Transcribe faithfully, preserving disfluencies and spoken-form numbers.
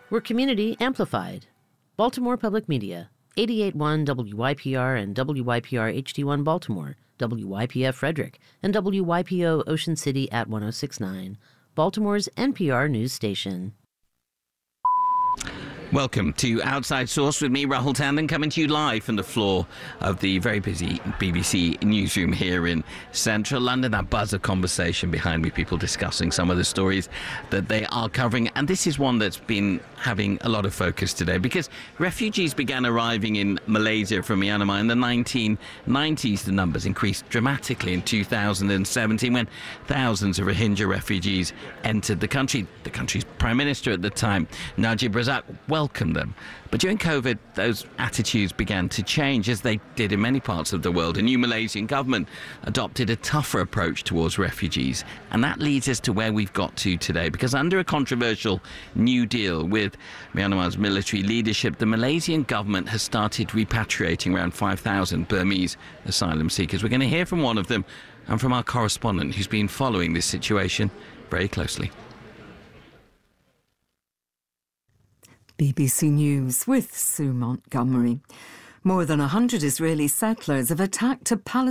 We're community amplified. Baltimore Public Media, eighty-eight point one W Y P R and W Y P R H D one Baltimore, W Y P F Frederick, and W Y P O Ocean City at one oh six point nine, Baltimore's N P R news station. Welcome to Outside Source with me, Rahul Tandon, coming to you live from the floor of the very busy B B C newsroom here in central London. That buzz of conversation behind me, people discussing some of the stories that they are covering. And this is one that's been having a lot of focus today because refugees began arriving in Malaysia from Myanmar in the nineteen nineties. The numbers increased dramatically in two thousand seventeen when thousands of Rohingya refugees entered the country. The country's Prime Minister at the time, Najib Razak, welcomed them. But during COVID, those attitudes began to change, as they did in many parts of the world. A new Malaysian government adopted a tougher approach towards refugees. And that leads us to where we've got to today, because under a controversial new deal with Myanmar's military leadership, the Malaysian government has started repatriating around five thousand Burmese asylum seekers. We're going to hear from one of them and from our correspondent who's been following this situation very closely. B B C News with Sue Montgomery. More than one hundred Israeli settlers have attacked a Palestinian